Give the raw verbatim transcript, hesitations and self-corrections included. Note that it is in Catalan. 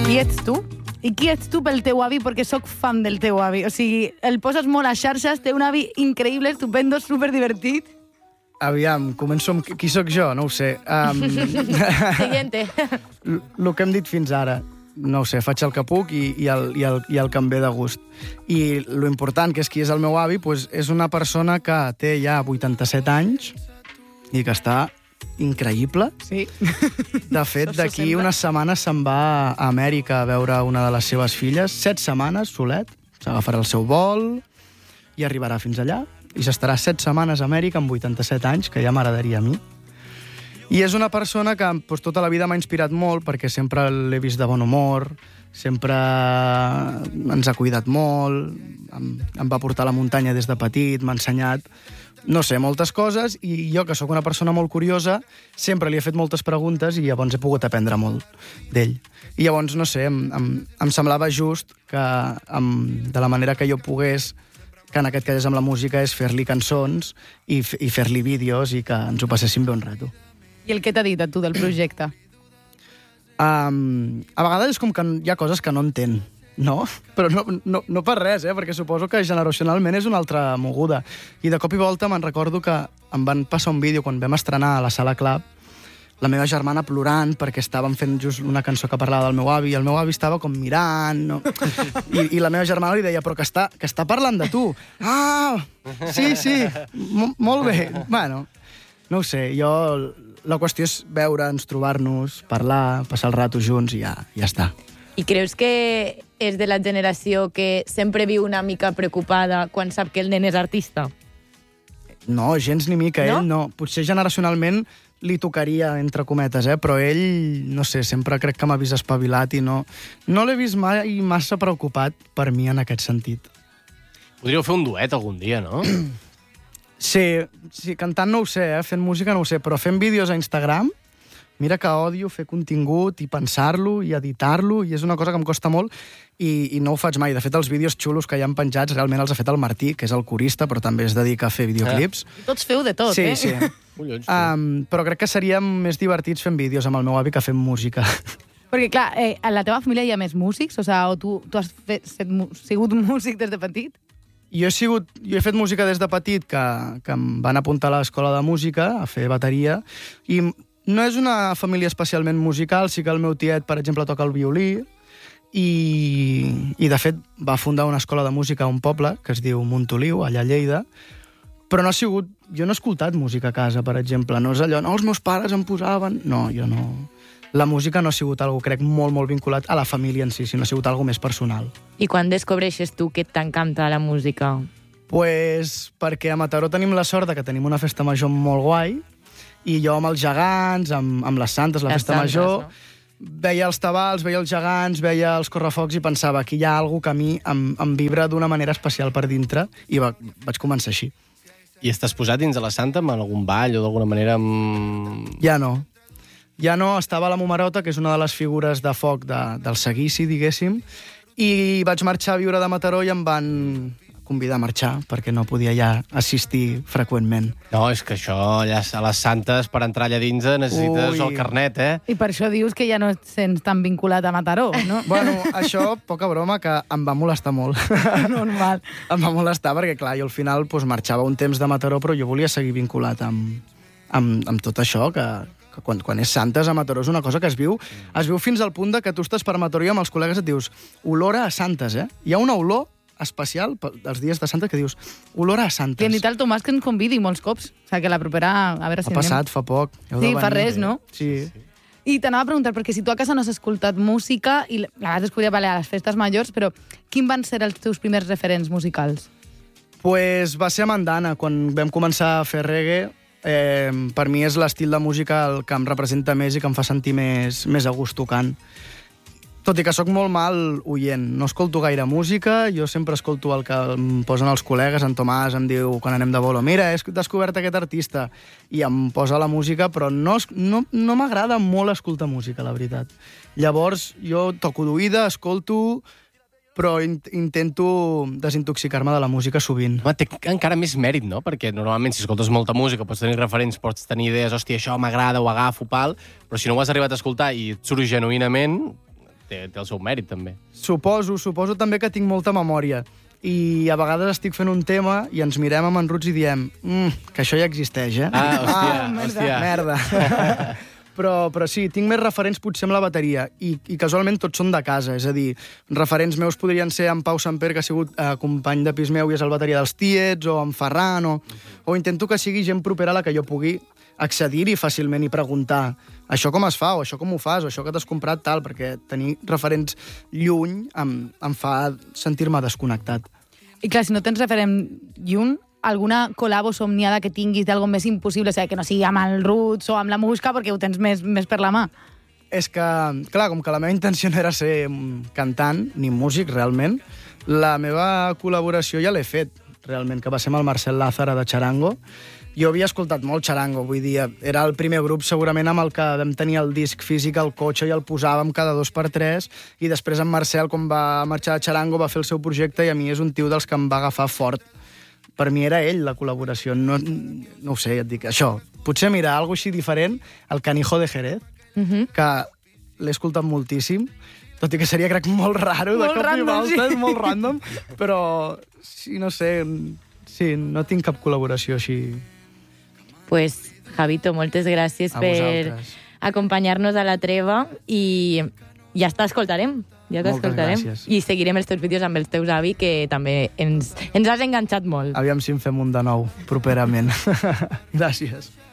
Qui ets tu? I qui ets tu pel teu avi? Perquè sóc fan del teu avi. O sigui, el poses molt a xarxes, té un avi increïble, estupendo, superdivertit. Aviam, començo amb qui sóc jo, no ho sé. Um, Siguiente. El que hem dit fins ara, no ho sé, faig el que puc i, i, el, i, el, i el que em ve de gust. I lo important, que és qui és el meu avi, doncs és una persona que té ja vuitanta-set anys i que està increïble. Sí. De fet, d'aquí unes setmanes se'n va a Amèrica a veure una de les seves filles. Set setmanes, solet. S'agafarà el seu vol i arribarà fins allà. I s'estarà set setmanes a Amèrica amb vuitanta-set anys, que ja m'agradaria a mi. I és una persona que doncs, tota la vida m'ha inspirat molt, perquè sempre l'he vist de bon humor, sempre ens ha cuidat molt, em, em va portar a la muntanya des de petit, m'ha ensenyat, no sé, moltes coses, i jo, que sóc una persona molt curiosa, sempre li he fet moltes preguntes i llavors he pogut aprendre molt d'ell. I llavors, no sé, em, em, em semblava just que amb, de la manera que jo pogués, que en aquest cas és amb la música, és fer-li cançons i, i fer-li vídeos i que ens ho passéssim bé un rato. I el que t'ha dit a tu del projecte? Um, a vegades és com que hi ha coses que no entén, no? Però no, no, no per res, eh? Perquè suposo que generacionalment és una altra moguda. I de cop i volta me'n recordo que em van passar un vídeo quan vam estrenar a la Sala Club, la meva germana plorant perquè estàvem fent just una cançó que parlava del meu avi i el meu avi estava com mirant, no? I, i la meva germana li deia, però que està, que està parlant de tu. Ah, sí, sí, M molt bé. Bueno, no ho sé, jo... La qüestió és veure'ns, trobar-nos, parlar, passar el rato junts i ja, ja està. I creus que és de la generació que sempre viu una mica preocupada quan sap que el nen és artista? No, gens ni mica. No? Ell no. Potser generacionalment li tocaria, entre cometes, eh? Però ell, no sé, sempre crec que m'ha vist espavilat i no, no l'he vist mai massa preocupat per mi en aquest sentit. Podríeu fer un duet algun dia, no? Sí, sí, cantant no ho sé, eh? Fent música no ho sé, però fent vídeos a Instagram, mira que odio fer contingut i pensar-lo i editar-lo, i és una cosa que em costa molt i, i no ho faig mai. De fet, els vídeos xulos que hi han penjats realment els ha fet el Martí, que és el corista, però també es dedica a fer videoclips. Ah. Tots feu de tot, sí, eh? Sí, sí. Um, però crec que seríem més divertits fent vídeos amb el meu avi que fent música. Perquè, clar, eh, a la teva família hi ha més músics? O, sea, o tu, tu has fet, set, sigut músic des de petit? Jo he, sigut, jo he fet música des de petit, que, que em van apuntar a l'escola de música, a fer bateria, i no és una família especialment musical, sí que el meu tiet, per exemple, toca el violí, i, i de fet va fundar una escola de música a un poble, que es diu Montoliu, allà a Lleida, però no ha sigut... Jo no he escoltat música a casa, per exemple, no és allò, no, els meus pares em posaven... No, jo no... La música no ha sigut algo, crec, molt, molt vinculat a la família en si, sinó ha sigut algo més personal. I quan descobreixes tu que t'encanta la música? Pues perquè a Mataró tenim la sort de que tenim una festa major molt guai, i jo amb els gegants, amb, amb les santes, la les festa santes, major, no? veia els tabals, veia els gegants, veia els correfocs i pensava que hi ha alguna que a mi em, em vibra d'una manera especial per dintre, i va, vaig començar així. I estàs posat dins de la santa amb algun ball o d'alguna manera amb... Ja no. Ja no, estava a la Momerota, que és una de les figures de foc de, del seguici, diguéssim, i vaig marxar a viure de Mataró i em van convidar a marxar, perquè no podia ja assistir freqüentment. No, és que això, allà a les santes, per entrar allà dins necessites Ui. el carnet, eh? I per això dius que ja no et sents tan vinculat a Mataró, no? Bueno, això, poca broma, que em va molestar molt. Normal. Em va molestar perquè, clar, jo al final doncs, marxava un temps de Mataró, però jo volia seguir vinculat amb, amb, amb tot això, que... que quan, quan és Santes a Mataró és una cosa que es viu, es viu fins al punt de que tu estàs per Mataró i amb els col·legues et dius olor a Santes, eh? Hi ha una olor especial els dies de Santes que dius olor a Santes. Li hem dit al Tomàs que ens convidi molts cops. O sigui, que la propera... A veure si ha passat, fa poc. Heu Sí, de fa venir. res, no? Sí. I t'anava a preguntar, perquè si tu a casa no has escoltat música, i a vegades es podia valer a les festes majors, però quins van ser els teus primers referents musicals? Pues va ser a Mandana, quan vam començar a fer reggae. Eh, per mi és l'estil de música el que em representa més i que em fa sentir més, més a gust tocant. Tot i que sóc molt mal oient. No escolto gaire música, jo sempre escolto el que em posen els col·legues. En Tomàs em diu, quan anem de bolo, mira, he descobert aquest artista, i em posa la música, però no, no, no m'agrada molt escoltar música, la veritat. Llavors, jo toco d'oïda, escolto... però intento desintoxicar-me de la música sovint. Home, té encara més mèrit, no? Perquè normalment, si escoltes molta música, pots tenir referents, pots tenir idees, hòstia, això m'agrada, ho agafo, pal, però si no ho has arribat a escoltar i et surt genuïnament, té, té el seu mèrit, també. Suposo, suposo també que tinc molta memòria. I a vegades estic fent un tema i ens mirem amb en Ruts i diem mm, que això ja existeix, eh? Ah, hòstia, ah, hòstia. Merda. però, però sí, tinc més referents potser amb la bateria i, i casualment tots són de casa, és a dir, referents meus podrien ser en Pau Samper, que ha sigut eh, company de pis meu i és el bateria dels Tiets, o en Ferran, o, o intento que sigui gent propera a la que jo pugui accedir-hi fàcilment i preguntar això com es fa, o això com ho fas, o això que t'has comprat, tal, perquè tenir referents lluny em, em fa sentir-me desconnectat. I clar, si no tens referent lluny, alguna col·labo somniada que tinguis d'algo més impossible, o sigui, que no sigui amb el Roots o amb la Musca, perquè ho tens més, més per la mà. És que, clar, com que la meva intenció no era ser cantant, ni músic, realment, la meva col·laboració ja l'he fet, realment, que va ser amb el Marcel Lázara de Charango. Jo havia escoltat molt Charango, vull dir, era el primer grup segurament amb el que vam tenir el disc físic al cotxe i el posàvem cada dos per tres, i després en Marcel, quan va marxar de Charango, va fer el seu projecte i a mi és un tio dels que em va agafar fort. Per mi era ell, la col·laboració. No, no ho sé, et dic, això. Potser, mira, algo així diferent, el Canijo de Jerez, uh-huh. que l'he escoltat moltíssim, tot i que seria, crec, molt raro, molt de cop random, i volta, sí. molt random, però, sí, no sé, sí, no tinc cap col·laboració així. Pues, Javito, moltes gràcies A per vosaltres. acompanyar-nos a la treva i ja t'escoltarem. Ja t'escoltarem. I seguirem els teus vídeos amb els teus avis, que també ens, ens has enganxat molt. Aviam si en fem un de nou, properament. Gràcies.